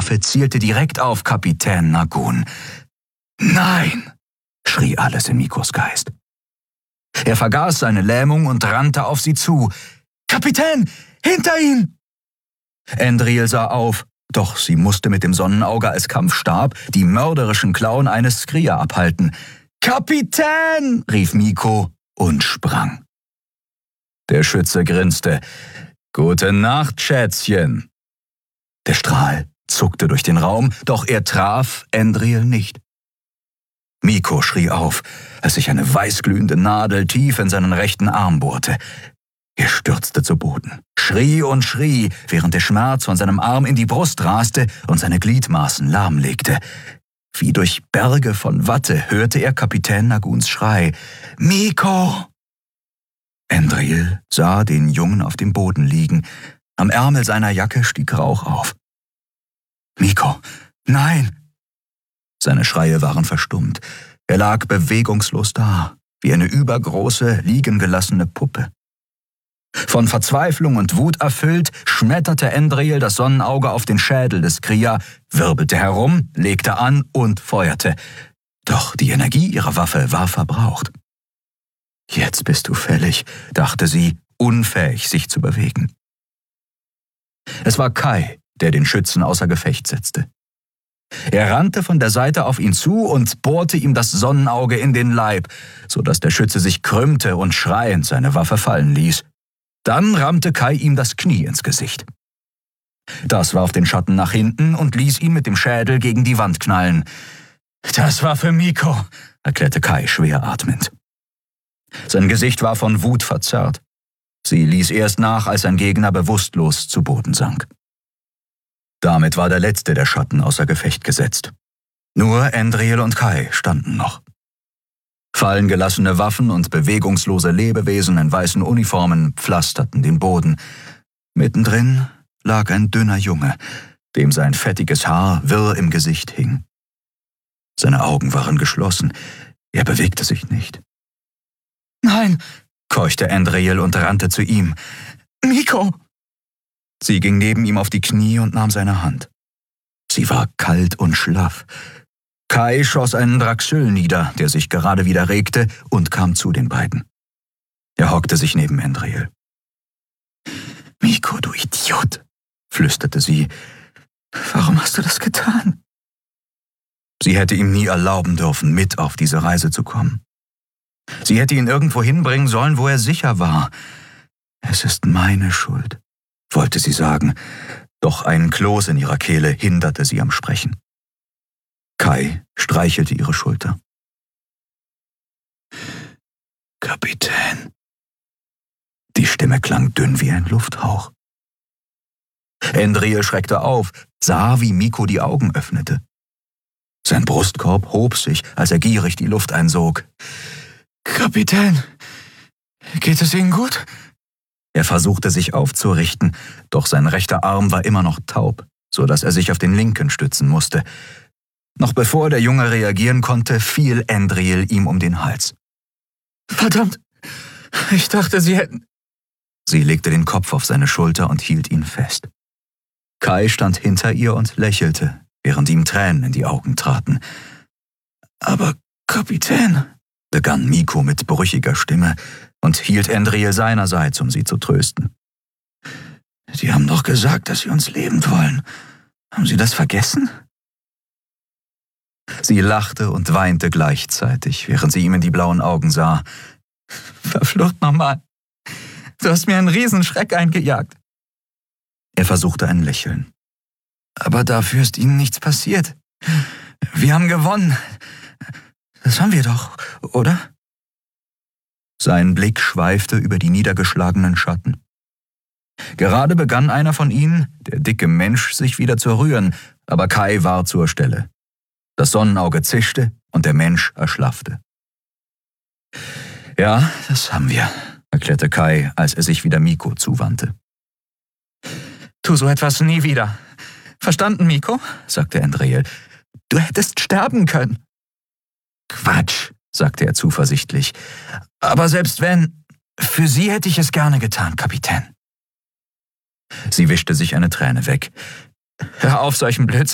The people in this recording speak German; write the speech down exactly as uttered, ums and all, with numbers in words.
Waffe zielte direkt auf Kapitän Nagun. »Nein!« schrie alles in Mikos Geist. Er vergaß seine Lähmung und rannte auf sie zu. »Kapitän, hinter ihn!« Andriel sah auf, doch sie musste mit dem Sonnenauge als Kampfstab die mörderischen Klauen eines Skria abhalten. »Kapitän!« rief Miko und sprang. Der Schütze grinste. »Gute Nacht, Schätzchen!« Der Strahl zuckte durch den Raum, doch er traf Andriel nicht. Miko schrie auf, als sich eine weißglühende Nadel tief in seinen rechten Arm bohrte. Er stürzte zu Boden, schrie und schrie, während der Schmerz von seinem Arm in die Brust raste und seine Gliedmaßen lahmlegte. Wie durch Berge von Watte hörte er Kapitän Naguns Schrei. »Miko!« Andriel sah den Jungen auf dem Boden liegen. Am Ärmel seiner Jacke stieg Rauch auf. »Miko, nein!« Seine Schreie waren verstummt. Er lag bewegungslos da, wie eine übergroße, liegen gelassene Puppe. Von Verzweiflung und Wut erfüllt, schmetterte Andriel das Sonnenauge auf den Schädel des Skria, wirbelte herum, legte an und feuerte. Doch die Energie ihrer Waffe war verbraucht. »Jetzt bist du fällig«, dachte sie, unfähig, sich zu bewegen. Es war Kai, der den Schützen außer Gefecht setzte. Er rannte von der Seite auf ihn zu und bohrte ihm das Sonnenauge in den Leib, so dass der Schütze sich krümmte und schreiend seine Waffe fallen ließ. Dann rammte Kai ihm das Knie ins Gesicht. Das warf den Schatten nach hinten und ließ ihn mit dem Schädel gegen die Wand knallen. »Das war für Miko«, erklärte Kai schwer atmend. Sein Gesicht war von Wut verzerrt. Sie ließ erst nach, als sein Gegner bewusstlos zu Boden sank. Damit war der letzte der Schatten außer Gefecht gesetzt. Nur Andriel und Kai standen noch. Fallen gelassene Waffen und bewegungslose Lebewesen in weißen Uniformen pflasterten den Boden. Mittendrin lag ein dünner Junge, dem sein fettiges Haar wirr im Gesicht hing. Seine Augen waren geschlossen, er bewegte sich nicht. »Nein«, keuchte Andriel und rannte zu ihm. »Miko!« Sie ging neben ihm auf die Knie und nahm seine Hand. Sie war kalt und schlaff. Kai schoss einen Draxyl nieder, der sich gerade wieder regte, und kam zu den beiden. Er hockte sich neben Andriel. »Miko, du Idiot«, flüsterte sie. »Warum hast du das getan?« Sie hätte ihm nie erlauben dürfen, mit auf diese Reise zu kommen. Sie hätte ihn irgendwo hinbringen sollen, wo er sicher war. »Es ist meine Schuld«, wollte sie sagen, doch ein Kloß in ihrer Kehle hinderte sie am Sprechen. Kai streichelte ihre Schulter. »Kapitän.« Die Stimme klang dünn wie ein Lufthauch. Andriel schreckte auf, sah, wie Miko die Augen öffnete. Sein Brustkorb hob sich, als er gierig die Luft einsog. »Kapitän, geht es Ihnen gut?« Er versuchte sich aufzurichten, doch sein rechter Arm war immer noch taub, so dass er sich auf den linken stützen musste. Noch bevor der Junge reagieren konnte, fiel Andriel ihm um den Hals. »Verdammt, ich dachte, Sie hätten...« Sie legte den Kopf auf seine Schulter und hielt ihn fest. Kai stand hinter ihr und lächelte, während ihm Tränen in die Augen traten. »Aber Kapitän«, begann Miko mit brüchiger Stimme und hielt Andriel seinerseits, um sie zu trösten. »Sie haben doch gesagt, dass Sie uns lebend wollen. Haben Sie das vergessen?« Sie lachte und weinte gleichzeitig, während sie ihm in die blauen Augen sah. »Verflucht nochmal. Du hast mir einen Riesenschreck eingejagt.« Er versuchte ein Lächeln. »Aber dafür ist Ihnen nichts passiert. Wir haben gewonnen. Das haben wir doch, oder?« Sein Blick schweifte über die niedergeschlagenen Schatten. Gerade begann einer von ihnen, der dicke Mensch, sich wieder zu rühren, aber Kai war zur Stelle. Das Sonnenauge zischte und der Mensch erschlaffte. »Ja, das haben wir«, erklärte Kai, als er sich wieder Miko zuwandte. »Tu so etwas nie wieder. Verstanden, Miko?«, sagte Andriel. »Du hättest sterben können.« »Quatsch«, sagte er zuversichtlich. »Aber selbst wenn, für Sie hätte ich es gerne getan, Kapitän.« Sie wischte sich eine Träne weg. »Hör auf, solchen Blödsinn.